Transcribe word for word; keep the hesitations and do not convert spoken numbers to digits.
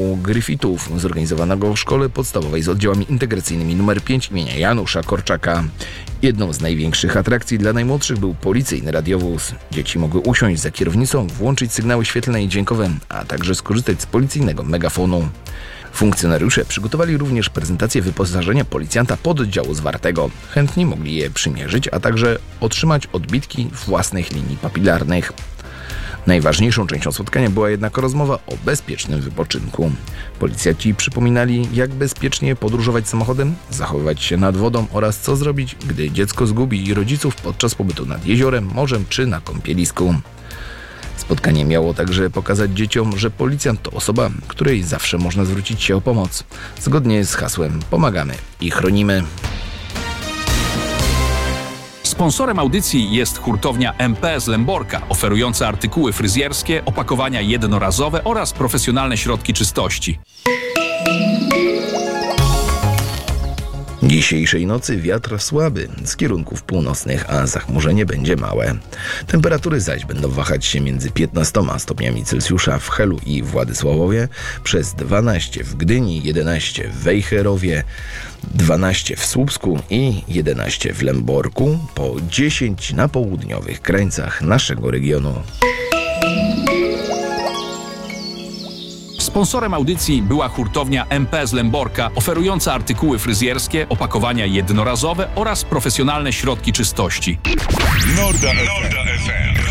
programu Griffithów zorganizowanego w szkole podstawowej z oddziałami integracyjnymi numer pięć imienia Janusza Korczaka. Jedną z największych atrakcji dla najmłodszych był policyjny radiowóz. Dzieci mogły usiąść za kierownicą, włączyć sygnały świetlne i dźwiękowe, a także skorzystać z policyjnego megafonu. Funkcjonariusze przygotowali również prezentację wyposażenia policjanta pododdziału zwartego. Chętni mogli je przymierzyć, a także otrzymać odbitki własnych linii papilarnych. Najważniejszą częścią spotkania była jednak rozmowa o bezpiecznym wypoczynku. Policjanci przypominali, jak bezpiecznie podróżować samochodem, zachowywać się nad wodą oraz co zrobić, gdy dziecko zgubi rodziców podczas pobytu nad jeziorem, morzem czy na kąpielisku. Spotkanie miało także pokazać dzieciom, że policjant to osoba, której zawsze można zwrócić się o pomoc. Zgodnie z hasłem "Pomagamy i chronimy". Sponsorem audycji jest hurtownia M P S Lęborka, oferująca artykuły fryzjerskie, opakowania jednorazowe oraz profesjonalne środki czystości. Dzisiejszej nocy wiatr słaby z kierunków północnych, a zachmurzenie będzie małe. Temperatury zaś będą wahać się między piętnastoma stopniami Celsjusza w Helu i Władysławowie, przez dwanaście w Gdyni, jedenaście w Wejherowie, dwanaście w Słupsku i jedenaście w Lęborku, po dziesięć na południowych krańcach naszego regionu. Sponsorem audycji była hurtownia M P S Lęborka, oferująca artykuły fryzjerskie, opakowania jednorazowe oraz profesjonalne środki czystości. Norda F M.